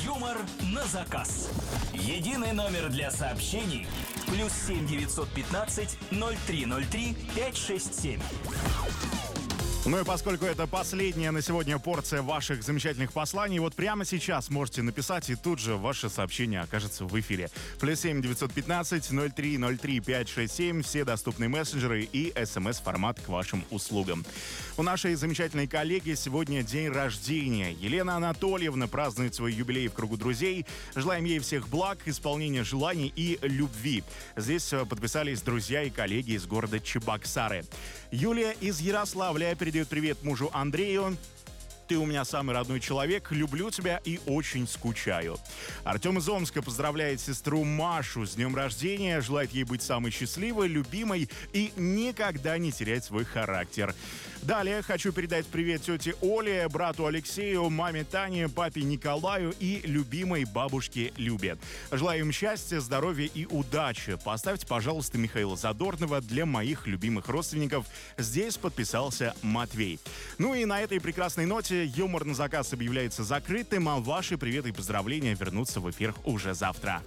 Юмор на заказ. Единый номер для сообщений +7 915 0303 567. Ну и поскольку это последняя на сегодня порция ваших замечательных посланий, вот прямо сейчас можете написать, и тут же ваше сообщение окажется в эфире. +7 915 0303 567, все доступные мессенджеры и смс-формат к вашим услугам. У нашей замечательной коллеги сегодня день рождения. Елена Анатольевна празднует свой юбилей в кругу друзей. Желаем ей всех благ, исполнения желаний и любви. Здесь подписались друзья и коллеги из города Чебоксары. Юлия из Ярославля передает привет мужу Андрею. Ты у меня самый родной человек, люблю тебя и очень скучаю. Артем из Омска поздравляет сестру Машу с днем рождения, желает ей быть самой счастливой, любимой и никогда не терять свой характер. Далее хочу передать привет тете Оле, брату Алексею, маме Тане, папе Николаю и любимой бабушке Любе. Желаю им счастья, здоровья и удачи. Поставьте, пожалуйста, Михаила Задорнова для моих любимых родственников. Здесь подписался Матвей. Ну и на этой прекрасной ноте юмор на заказ объявляется закрытым, а ваши приветы и поздравления вернутся в эфир уже завтра.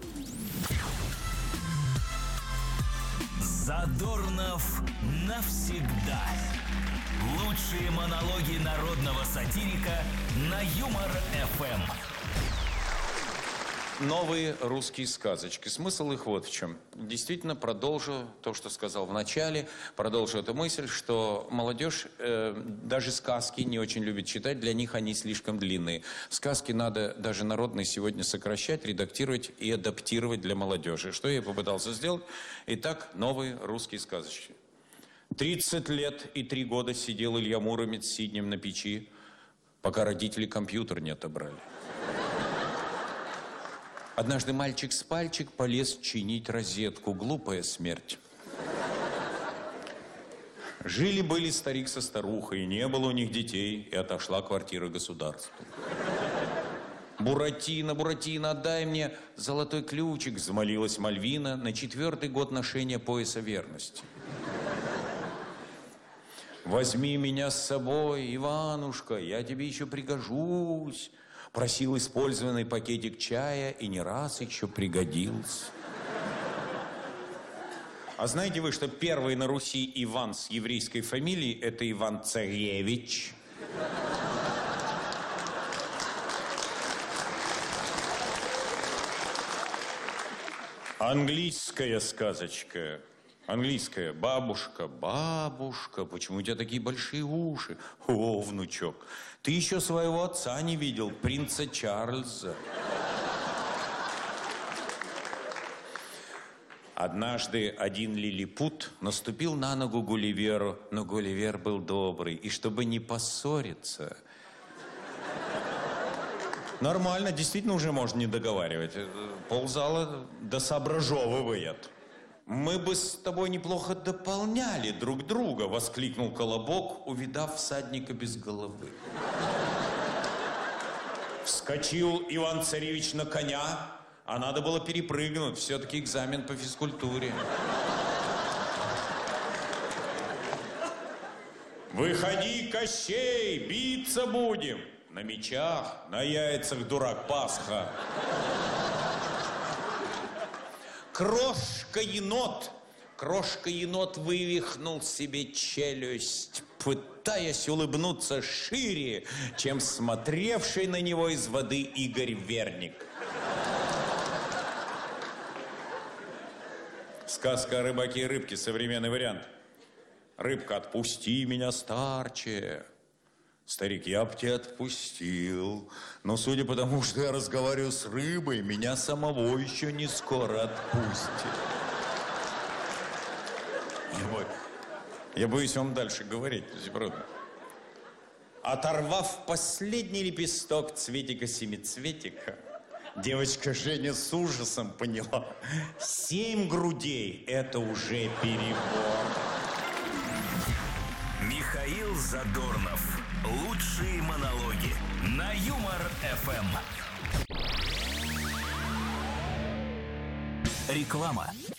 Задорнов навсегда. Лучшие монологи народного сатирика на Юмор-ФМ. Новые русские сказочки. Смысл их вот в чем. Действительно, продолжу то, что сказал в начале, продолжу эту мысль, что молодежь даже сказки не очень любит читать, для них они слишком длинные. Сказки надо даже народные сегодня сокращать, редактировать и адаптировать для молодежи. Что я попытался сделать? Итак, новые русские сказочки. 30 лет и 3 года сидел Илья Муромец сиднем на печи, пока родители компьютер не отобрали. Однажды мальчик с пальчик полез чинить розетку. Глупая смерть. Жили-были старик со старухой, не было у них детей, и отошла квартира государству. «Буратино, Буратино, отдай мне золотой ключик», взмолилась Мальвина на 4-й год ношения пояса верности. «Возьми меня с собой, Иванушка, я тебе еще пригожусь», просил использованный пакетик чая и не раз еще пригодился. А знаете вы, что первый на Руси Иван с еврейской фамилией – это Иван-Царевич? Английская сказочка. Английская. Бабушка, бабушка, почему у тебя такие большие уши? О, внучок, ты еще своего отца не видел, принца Чарльза. Однажды один лилипут наступил на ногу Гулливеру, но Гулливер был добрый, и чтобы не поссориться... Нормально, действительно уже можно не договаривать. Ползала досоображевывает. «Мы бы с тобой неплохо дополняли друг друга», — воскликнул Колобок, увидав всадника без головы. Вскочил Иван-Царевич на коня, а надо было перепрыгнуть, все-таки экзамен по физкультуре. «Выходи, Кощей, биться будем!» «На мечах, на яйцах, дурак, Пасха!» Крошка-енот вывихнул себе челюсть, пытаясь улыбнуться шире, чем смотревший на него из воды Игорь Верник. Сказка о рыбаке и рыбке, современный вариант. Рыбка: «Отпусти меня, старче». Старик: «Я б тебя отпустил, но судя по тому, что я разговариваю с рыбой, меня самого еще не скоро отпустит». Я боюсь вам дальше говорить, правда. Оторвав последний лепесток цветика-семицветика, девочка Женя с ужасом поняла: 7 грудей – это уже перебор. Михаил Задорнов. Лучшие монологи на Юмор-ФМ. Реклама.